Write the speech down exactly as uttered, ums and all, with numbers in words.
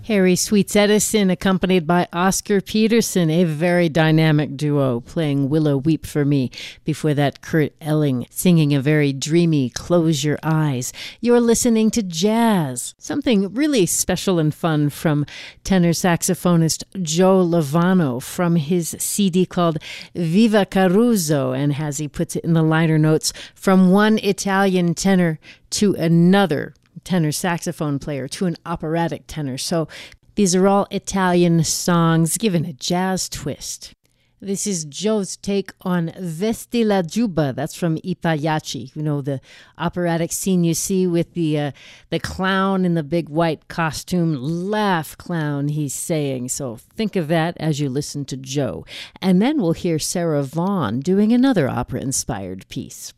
Harry Sweets Edison, accompanied by Oscar Peterson, a very dynamic duo, playing Willow Weep for Me. Before that, Kurt Elling singing a very dreamy Close Your Eyes. You're listening to jazz, something really special and fun from tenor saxophonist Joe Lovano from his C D called Viva Caruso, and as he puts it in the liner notes, from one Italian tenor to another tenor saxophone player to an operatic tenor. So these are all Italian songs given a jazz twist. This is Joe's take on Vesti la Giubba. That's from I Pagliacci. You know, the operatic scene you see with the uh, the clown in the big white costume. Laugh, clown, he's saying. So think of that as you listen to Joe. And then we'll hear Sarah Vaughan doing another opera-inspired piece.